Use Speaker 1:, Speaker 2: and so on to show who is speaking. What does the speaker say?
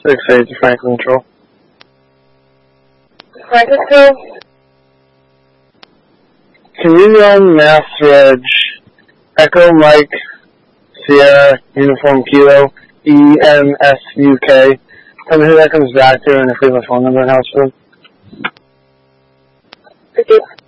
Speaker 1: 6-8 to Franklin Control.
Speaker 2: Franklin Control?
Speaker 1: Can you run Mass Reg, Echo Mike, Sierra, Uniform Kilo, EMSUK? Tell me who that comes back to and if we have a phone number in Houseford.
Speaker 2: 50.